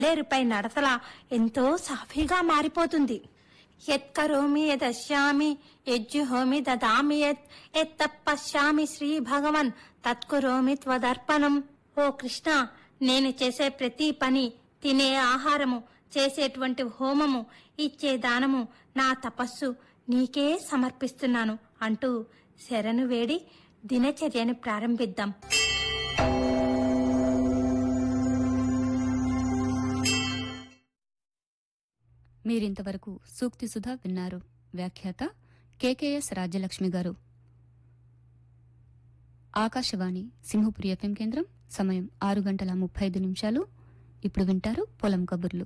లేరుపై నడతలా ఎంతో సాఫీగా మారిపోతుంది. యత్కరోమి యదశ్యామి యజ్జుహోమి దదామి యత్తపశ్యామి శ్రీ భగవన్ తత్కరోమి త్వదర్పణం. ఓ కృష్ణ, నేను చేసే ప్రతి పని, తినే ఆహారము, చేసేటువంటి హోమము, ఇచ్చే దానము, నా తపస్సు నీకే సమర్పిస్తున్నాను అంటూ శరణు వేడి దినచర్యని ప్రారంభిద్దాం. మీరింతవరకు సూక్తి సుధా విన్నారు. వ్యాఖ్యాత కేకేఎస్ రాజ్యలక్ష్మి గారు. ఆకాశవాణి సింహపురి ఎఫ్ఎం కేంద్రం. సమయం 6:35. ఇప్పుడు వింటారు పొలం కబుర్లు.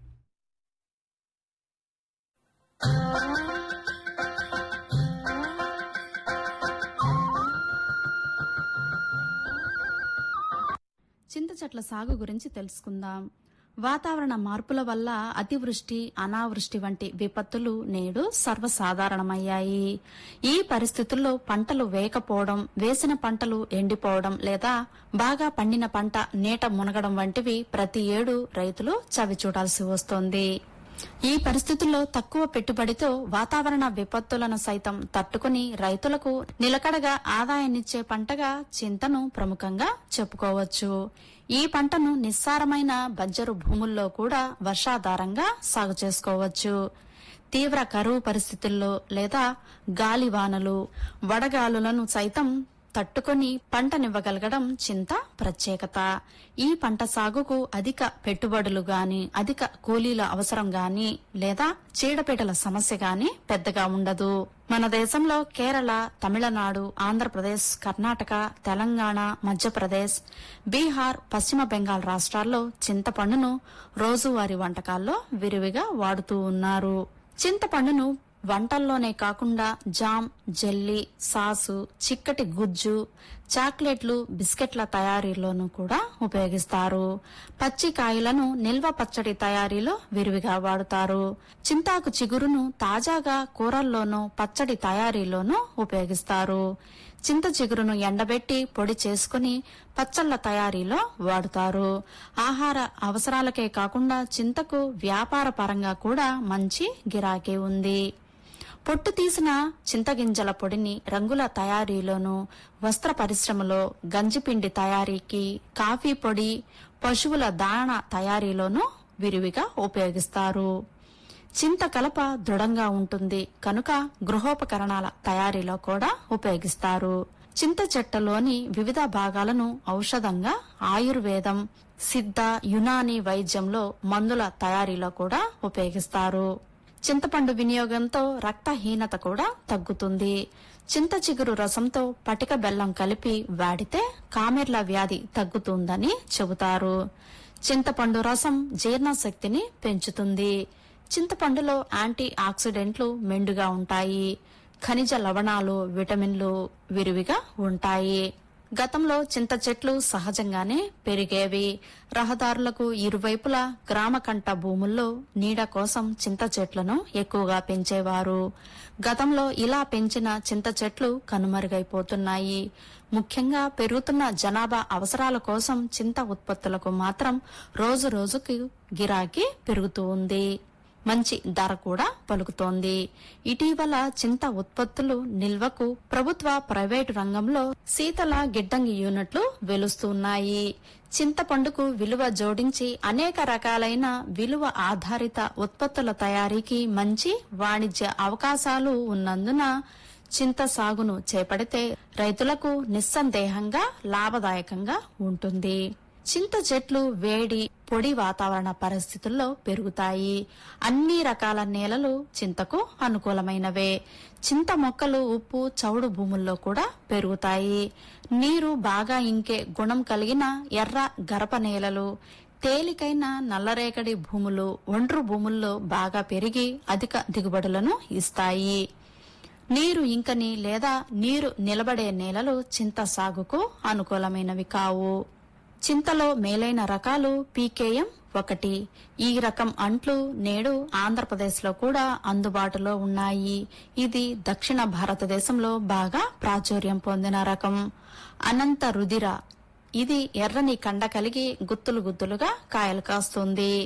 చింత చెట్ల సాగు గురించి తెలుసుకుందాం. వాతావరణ మార్పుల వల్ల అతివృష్టి, అనావృష్టి వంటి విపత్తులు నేడు సర్వసాధారణమయ్యాయి. ఈ పరిస్థితుల్లో పంటలు వేయకపోవడం, వేసిన పంటలు ఎండిపోవడం లేదా బాగా పండిన పంట నీట మునగడం వంటివి ప్రతి ఏడు రైతులు చవిచూడాల్సి వస్తోంది. ఈ పరిస్థితుల్లో తక్కువ పెట్టుబడితో వాతావరణ విపత్తులను సైతం తట్టుకుని రైతులకు నిలకడగా ఆదాయాన్నిచ్చే పంటగా చింతను ప్రముఖంగా చెప్పుకోవచ్చు. ఈ పంటను నిస్సారమైన బంజరు భూముల్లో కూడా వర్షాధారంగా సాగు చేసుకోవచ్చు. తీవ్ర కరువు పరిస్థితుల్లో లేదా గాలివానలు, వడగాలులను సైతం తట్టుకొని పంటనివ్వగలగడం చింత ప్రత్యేకత. ఈ పంట సాగుకు అధిక పెట్టుబడులు గాని, అధిక కూలీల అవసరం గాని లేదా చీడపీడల సమస్య గాని పెద్దగా ఉండదు. మన దేశంలో కేరళ, తమిళనాడు, ఆంధ్రప్రదేశ్, కర్ణాటక, తెలంగాణ, మధ్యప్రదేశ్, బీహార్, పశ్చిమ బెంగాల్ రాష్ట్రాల్లో చింతపండును రోజువారీ వంటకాల్లో విరివిగా వాడుతూ ఉన్నారు. చింతపండును వంటల్లోనే కాకుండా జామ్, జెల్లీ, సాసు, చిక్కటి గుజ్జు, చాక్లెట్లు, బిస్కెట్ల తయారీలోనూ కూడా ఉపయోగిస్తారు. పచ్చి కాయలను నిల్వ పచ్చడి తయారీలో విరివిగా వాడుతారు. చింతాకు చిగురును తాజాగా కూరల్లోనూ పచ్చడి తయారీలోనూ ఉపయోగిస్తారు. చింత చిగురును ఎండబెట్టి పొడి చేసుకుని పచ్చళ్ల తయారీలో వాడుతారు. ఆహార అవసరాలకే కాకుండా చింతకు వ్యాపార పరంగా కూడా మంచి గిరాకీ ఉంది. పొట్టు తీసిన చింతగింజల పొడిని రంగుల తయారీలోనూ, వస్త్ర పరిశ్రమలో గంజిపిండి తయారీకి, కాఫీ పొడి, పశువుల దాణా తయారీలోనూ విరివిగా ఉపయోగిస్తారు. చింత కలప దృఢంగా ఉంటుంది కనుక గృహోపకరణాల తయారీలో కూడా ఉపయోగిస్తారు. చింత చెట్టులోని వివిధ భాగాలను ఔషధంగా ఆయుర్వేదం, సిద్ధ, యునాని వైద్యంలో మందుల తయారీలో కూడా ఉపయోగిస్తారు. చింతపండు వినియోగంతో రక్తహీనత కూడా తగ్గుతుంది. చింత చిగురు రసంతో పటిక బెల్లం కలిపి వాడితే కామెర్ల వ్యాధి తగ్గుతుందని చెబుతారు. చింతపండు రసం జీర్ణశక్తిని పెంచుతుంది. చింతపండులో యాంటీ ఆక్సిడెంట్లు మెండుగా ఉంటాయి. ఖనిజ లవణాలు, విటమిన్లు విరివిగా ఉంటాయి. గతంలో చింత చెట్లు సహజంగానే పెరిగేవి. రహదారులకు ఇరువైపులా గ్రామకంట భూముల్లో నీడ కోసం చింత చెట్లను ఎక్కువగా పెంచేవారు. గతంలో ఇలా పెంచిన చింత చెట్లు కనుమరుగైపోతున్నాయి. ముఖ్యంగా పెరుగుతున్న జనాభా అవసరాల కోసం చింత ఉత్పత్తులకు మాత్రం రోజు రోజుకు గిరాకీ పెరుగుతూ ఉంది. మంచి ధర కూడా పలుకుతోంది. ఇటీవల చింత ఉత్పత్తులు నిల్వకు ప్రభుత్వ, ప్రైవేటు రంగంలో శీతల గిడ్డంగి యూనిట్లు వెలుస్తున్నాయి. చింతపండుకు విలువ జోడించి అనేక రకాలైన విలువ ఆధారిత ఉత్పత్తుల తయారీకి మంచి వాణిజ్య అవకాశాలు ఉన్నందున చింత సాగును చేపడితే రైతులకు నిస్సందేహంగా లాభదాయకంగా ఉంటుంది. చింత చెట్లు వేడి, పొడి వాతావరణ పరిస్థితుల్లో పెరుగుతాయి. అన్ని రకాల నేలలు చింతకు అనుకూలమైనవే. చింత మొక్కలు ఉప్పు, చౌడు భూముల్లో కూడా పెరుగుతాయి. నీరు బాగా ఇంకే గుణం కలిగిన ఎర్ర గరప నేలలు, తేలికైన నల్లరేగడి భూములు, ఒండ్రు భూముల్లో బాగా పెరిగి అధిక దిగుబడులను ఇస్తాయి. నీరు ఇంకని లేదా నీరు నిలబడే నేలలు చింత సాగుకు అనుకూలమైనవి కావు. చింతలో మేలైన రకాలు పీకేఎం 1. ఈ రకం అంట్లు నేడు ఆంధ్రప్రదేశ్లో కూడా అందుబాటులో ఉన్నాయి. ఇది దక్షిణ భారతదేశంలో బాగా ప్రాచుర్యం పొందిన రకం. అనంత రుధిర ఇది ఎర్రని కండ కలిగి గుత్తులు గుత్తులుగా కాయలు కాస్తుంది.